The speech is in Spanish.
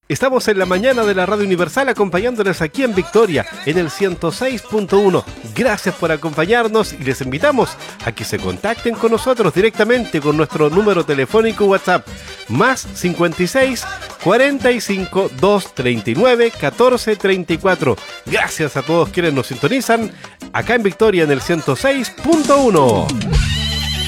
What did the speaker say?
Estamos en la mañana de la Radio Universal acompañándoles aquí en Victoria, en el 106.1. Gracias por acompañarnos y les invitamos a que se contacten con nosotros directamente con nuestro número telefónico WhatsApp, más 56 45 239 14 34. Gracias a todos quienes nos sintonizan acá en Victoria en el 106.1.